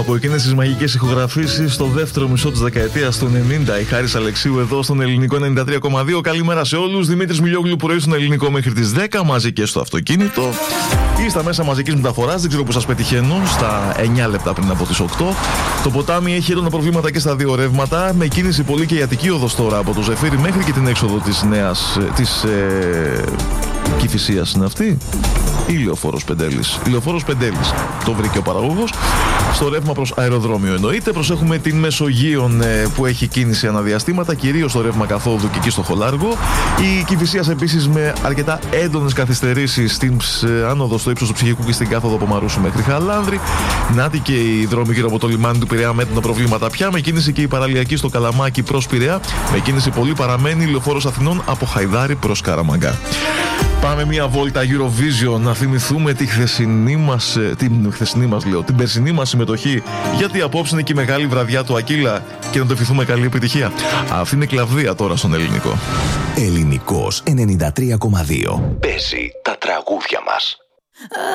από εκείνες τις μαγικές ηχογραφήσεις στο δεύτερο μισό της δεκαετίας του 90. Η Χάρης Αλεξίου εδώ στον Ελληνικό 93,2. Καλημέρα σε όλους. Δημήτρης Μιλιόγλου πρωί στον Ελληνικό μέχρι τις 10. Μαζί και στο αυτοκίνητο ή στα μέσα μαζικής μεταφοράς. Δεν ξέρω που σας πετυχαίνω. Στα 9 λεπτά πριν από τις 8. Το ποτάμι έχει έντονα προβλήματα και στα δύο ρεύματα. Με κίνηση πολύ και η Αττική οδός τώρα από το Ζεφύρι μέχρι και την έξοδο της νέας. Κηφισίας είναι αυτή. Ή Λεωφόρος Πεντέλης. Λεωφόρος Πεντέλης. Το βρήκε ο παραγωγός. Στο ρεύμα προς αεροδρόμιο εννοείται. Προσέχουμε την Μεσογείον που έχει κίνηση αναδιαστήματα, κυρίως στο ρεύμα καθόδου και εκεί στο Χολάργο. Η Κηφισίας επίσης με αρκετά έντονες καθυστερήσεις στην άνοδο στο ύψος του Ψυχικού και στην κάθοδο από Μαρούσου μέχρι Χαλάνδρη. Νάτι και οι δρόμοι γύρω από το λιμάνι του Πειραιά με έντονα προβλήματα πια. Με κίνηση και η παραλιακή στο Καλαμάκι προς Πειραιά. Με κίνηση πολύ παραμένει Λεωφόρος Αθηνών από Χαϊδάρι προς Καραμαγκά. Πάμε μια βόλτα Eurovision να θυμηθούμε την περσινή μας συμμετοχή, γιατί απόψε είναι και η μεγάλη βραδιά του Ακύλα και να το ευχηθούμε καλή επιτυχία. Αυτή είναι η Κλαβδία τώρα στον Ελληνικό. Ελληνικός 93,2. Παίζει τα τραγούδια μας.